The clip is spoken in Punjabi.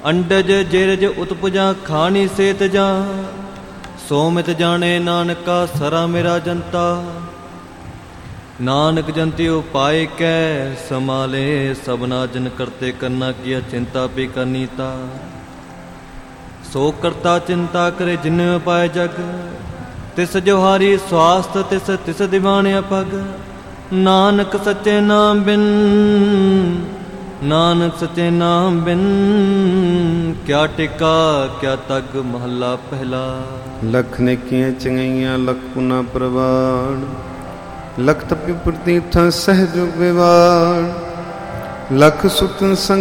ਅੰਡਜ ਜਿਰਜ ਉਤਪਜਾ ਖਾਣੀ ਸੇਤ ਜਾ। ਸੋਮਿਤ ਜਾਣੇ ਨਾਨਕਾ ਸਰਾ ਮੇਰਾ ਜਨਤਾ। ਨਾਨਕ ਜੰਤੀ ਉਪਾਇ ਕੈ ਸਮਾਲੇ। ਸਭਨਾ ਜਨ ਕਰਤੇ ਕਰਨਾ ਕੀਆ ਚਿੰਤਾ ਪੀ ਕਰਨੀ ਤਾ। ਸੋ ਕਰਤਾ ਚਿੰਤਾ ਕਰੇ ਜਿਨ ਉਪਾਇ ਜਗ। ਤਿਸ ਜੋਹਾਰੀ ਸਵਾਸਤ ਤਿਸ ਤਿਸ ਦਿਵਾਣਿਆ ਪਗ। ਨਾਨਕ ਸੱਚੇ ਨਾਮ ਬਿਨ ਨਾਨਕ ਸੱਚੇ ਨਾਮ ਬਿਨ ਕਿਆ ਟਿਕਾ ਕਿਆ ਤਗ। ਮਹੱਲਾ ਪਹਿਲਾ। ਲਖ ਨੇਕੀਆਂ ਚੰਗੀਆਂ ਲਖ ਪੁਨਾ ਪ੍ਰਵਾਣ। ਲਖ ਤਪਿ ਪ੍ਰਤੀਠਾਂ ਸਹਿਜ ਵਿਵਾਣ। ਲਖ ਸੁਤਨ ਸੰਗ